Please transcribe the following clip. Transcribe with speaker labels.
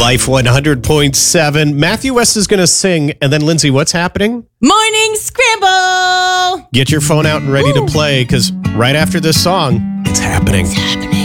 Speaker 1: Life 100.7. Matthew West is going to sing. And then, Lindsay, what's happening?
Speaker 2: Morning Scramble!
Speaker 1: Get your phone out and ready to play, because right after this song, it's happening.